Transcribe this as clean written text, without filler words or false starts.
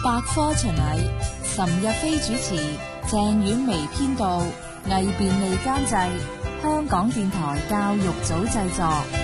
百科全禮，岑日飛主持，鄭婉薇編導，魏便利監製，香港電台教育組製作。